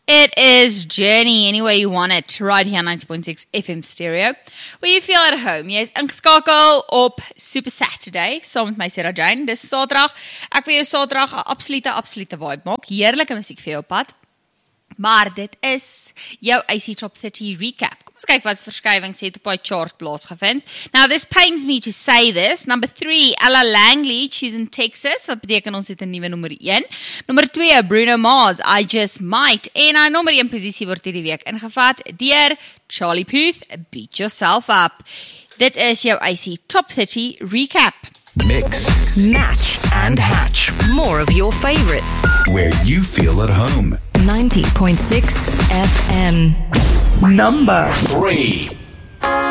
It is Journey, any way you want it, right here on 90.6 FM stereo, where you feel at home. Jy is ingeskakel op Super Saturday, saam met my Sarah Jane. Dis Saterdag. Ek wil jou Saterdag 'n absolute vibe maak. Heerlike musiek vir jou op pad. Maar dit is jou AC Top 30 recap. Kom ons kyk wat verskywings het op die chart plaasgevind. Now this pains me to say this. Number 3, Ella Langley, she's in Texas. Wat beteken ons het 'n nuwe nommer 1. Nommer 2, Bruno Mars, I Just Might. En haar nommer 1 posisie word hierdie week ingevat deur Charlie Puth, Beat Yourself Up. Dit is jou AC Top 30 recap. Mix, Match and Hatch. More of your favorites. where you feel at home. 90.6 FM. Number 3.